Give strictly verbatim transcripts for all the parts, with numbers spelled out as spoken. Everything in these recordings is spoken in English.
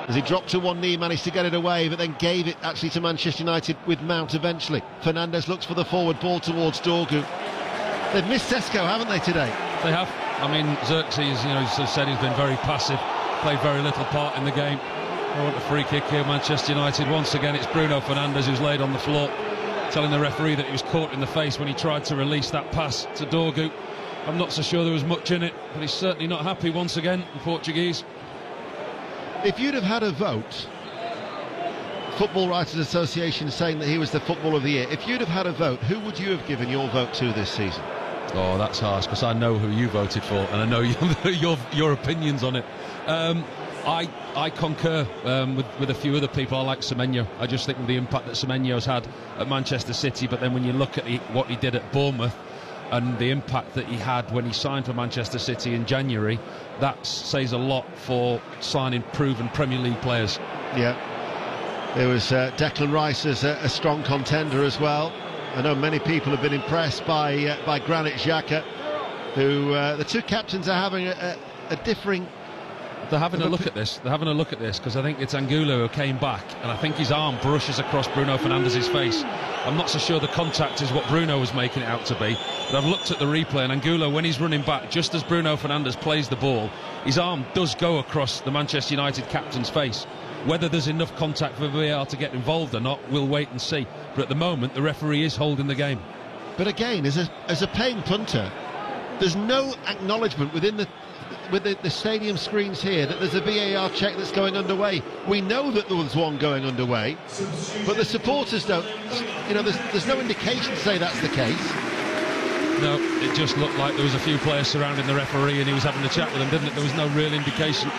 as he dropped to one knee, managed to get it away, but then gave it actually to Manchester United with Mount eventually. Fernandes looks for the forward ball towards Dorgu. They've missed Sesko, haven't they, today? They have. I mean, Xerxes, you know, as said, he's been very passive, played very little part in the game. I want a free kick here, Manchester United. Once again, it's Bruno Fernandes who's laid on the floor, telling the referee that he was caught in the face when he tried to release that pass to Dorgu. I'm not so sure there was much in it, but he's certainly not happy once again, the Portuguese. If you'd have had a vote, Football Writers Association saying that he was the Footballer of the Year, if you'd have had a vote, who would you have given your vote to this season? Oh, that's harsh, because I know who you voted for, and I know your your, your opinions on it. Um, I I concur um, with, with a few other people. I like Semenyo. I just think of the impact that Semenyo's had at Manchester City, but then when you look at he, what he did at Bournemouth, and the impact that he had when he signed for Manchester City in January, that says a lot for signing proven Premier League players. Yeah. There was uh, Declan Rice as a, a strong contender as well. I know many people have been impressed by uh, by Granit Xhaka, who uh, the two captains are having a, a, a differing... They're having a look at this. They're having a look at this because I think it's Angulo who came back, and I think his arm brushes across Bruno Fernandes' face. I'm not so sure the contact is what Bruno was making it out to be, but I've looked at the replay, and Angulo, when he's running back, just as Bruno Fernandes plays the ball, his arm does go across the Manchester United captain's face. Whether there's enough contact for V A R to get involved or not, we'll wait and see. But at the moment, the referee is holding the game. But again, as a as a paying punter, there's no acknowledgement within the with the, the stadium screens here that there's a V A R check that's going underway. We know that there was one going underway, but the supporters don't, you know, there's, there's no indication to say that's the case. No, it just looked like there was a few players surrounding the referee and he was having a chat with them, didn't it? There was no real indication.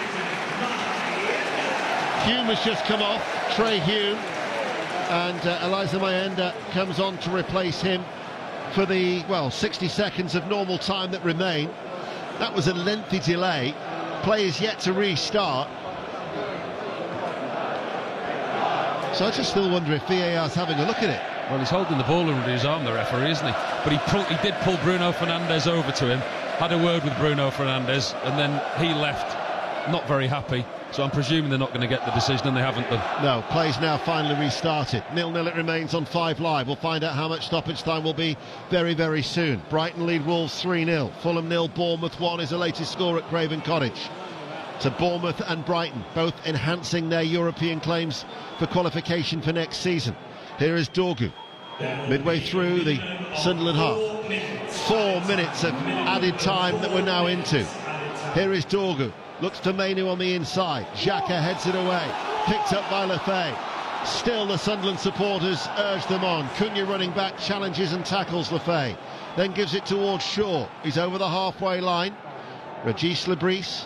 Hume has just come off, Trey Hume, and uh, Eliza Mayenda comes on to replace him for the, well, sixty seconds of normal time that remain. That was a lengthy delay. Play is yet to restart. So I just still wonder if V A R's having a look at it. Well, he's holding the ball under his arm, the referee, isn't he? But he, pull, he did pull Bruno Fernandes over to him, had a word with Bruno Fernandes, and then he left not very happy. So I'm presuming they're not going to get the decision, and they haven't done. No, play's now finally restarted. nil nil it remains on Five Live. We'll find out how much stoppage time will be very, very soon. Brighton lead Wolves three nil. Fulham nil, Bournemouth one is the latest score at Craven Cottage. So Bournemouth and Brighton both enhancing their European claims for qualification for next season. Here is Dorgu, midway through the Sunderland half. Four minutes of added time that we're now into. Here is Dorgu. Looks to Mainoo on the inside. Xhaka heads it away. Picked up by Lefebvre. Still the Sunderland supporters urge them on. Cunha running back, challenges and tackles Lefebvre. Then gives it towards Shaw. He's over the halfway line. Regis Lebris.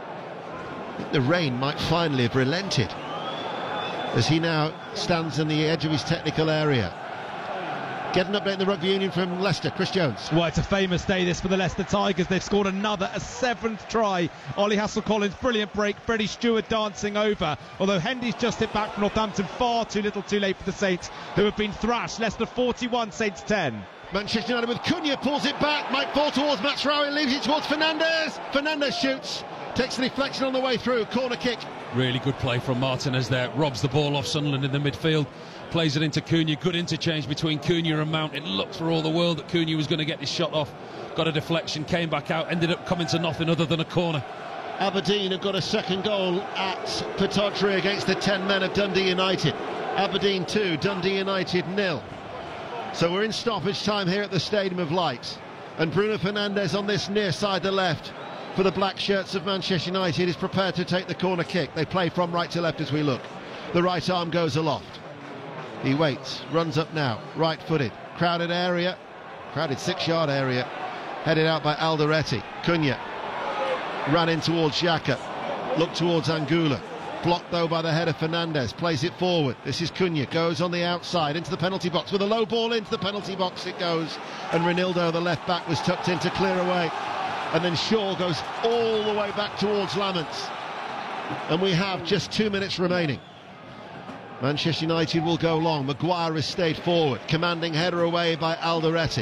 The rain might finally have relented as he now stands on the edge of his technical area. Get an update in the Rugby Union from Leicester. Chris Jones. Well, it's a famous day this for the Leicester Tigers. They've scored another, a seventh try. Ollie Hassel-Collins, brilliant break. Freddie Stewart dancing over. Although Hendy's just hit back from Northampton, far too little too late for the Saints, who have been thrashed. Leicester forty-one, Saints ten. Manchester United with Cunha, pulls it back. Might fall towards Mazraoui, leaves it towards Fernandes. Fernandes shoots. Takes the deflection on the way through. Corner kick. Really good play from Martinez there. Robs the ball off Sunderland in the midfield. Plays it into Cunha. Good interchange between Cunha and Mount. It looked for all the world that Cunha was going to get his shot off. Got a deflection, came back out, ended up coming to nothing other than a corner. Aberdeen have got a second goal at Pittodrie against the ten men of Dundee United. Aberdeen two, Dundee United nil. So we're in stoppage time here at the Stadium of Light. And Bruno Fernandes on this near side, the left, for the black shirts of Manchester United, is prepared to take the corner kick. They play from right to left as we look. The right arm goes aloft. He waits, runs up now, right-footed, crowded area, crowded six-yard area, headed out by Alderete. Cunha ran in towards Xhaka, looked towards Angulo, blocked though by the head of Fernandes, plays it forward. This is Cunha, goes on the outside into the penalty box with a low ball into the penalty box it goes, and Ronaldo, the left back, was tucked in to clear away, and then Shaw goes all the way back towards Laments, and we have just two minutes remaining. Manchester United will go long. Maguire has stayed forward. Commanding header away by Alderete.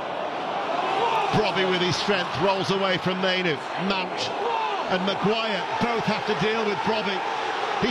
Brobbey with his strength rolls away from Mainoo. Mount and Maguire both have to deal with Brobbey.